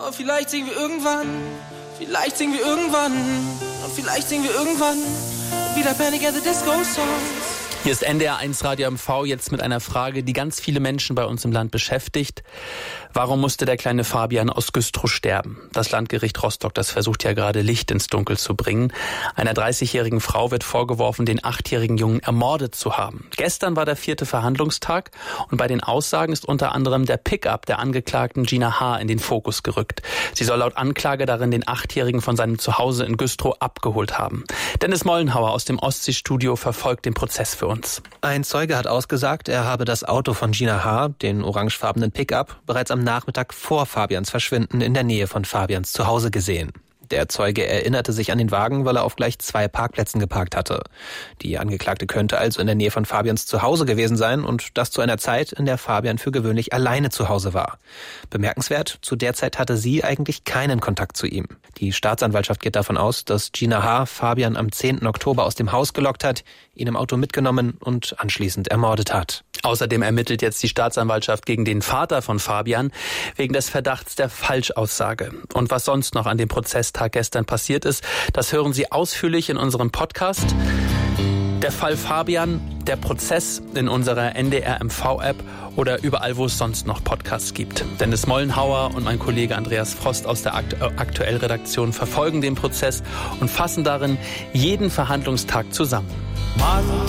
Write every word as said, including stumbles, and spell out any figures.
Oh, vielleicht singen wir irgendwann, vielleicht singen wir irgendwann, und vielleicht singen wir irgendwann wieder Panic at the Disco Songs. Hier ist N D R eins Radio M V jetzt mit einer Frage, die ganz viele Menschen bei uns im Land beschäftigt. Warum musste der kleine Fabian aus Güstrow sterben? Das Landgericht Rostock, das versucht ja gerade Licht ins Dunkel zu bringen. Einer dreißigjährigen Frau wird vorgeworfen, den achtjährigen Jungen ermordet zu haben. Gestern war der vierte Verhandlungstag und bei den Aussagen ist unter anderem der Pickup der Angeklagten Gina H. in den Fokus gerückt. Sie soll laut Anklage darin den Achtjährigen von seinem Zuhause in Güstrow abgeholt haben. Dennis Mollenhauer aus dem Ostseestudio verfolgt den Prozess für uns. Ein Zeuge hat ausgesagt, er habe das Auto von Gina H., den orangefarbenen Pickup, bereits am Nachmittag vor Fabians Verschwinden in der Nähe von Fabians Zuhause gesehen. Der Zeuge erinnerte sich an den Wagen, weil er auf gleich zwei Parkplätzen geparkt hatte. Die Angeklagte könnte also in der Nähe von Fabians Zuhause gewesen sein und das zu einer Zeit, in der Fabian für gewöhnlich alleine zu Hause war. Bemerkenswert, zu der Zeit hatte sie eigentlich keinen Kontakt zu ihm. Die Staatsanwaltschaft geht davon aus, dass Gina H. Fabian am zehnten Oktober aus dem Haus gelockt hat, ihn im Auto mitgenommen und anschließend ermordet hat. Außerdem ermittelt jetzt die Staatsanwaltschaft gegen den Vater von Fabian wegen des Verdachts der Falschaussage. Und was sonst noch an dem Prozesstag gestern passiert ist, das hören Sie ausführlich in unserem Podcast. Der Fall Fabian, der Prozess in unserer N D R M V-App oder überall, wo es sonst noch Podcasts gibt. Dennis Mollenhauer und mein Kollege Andreas Frost aus der Aktuell-Redaktion verfolgen den Prozess und fassen darin jeden Verhandlungstag zusammen.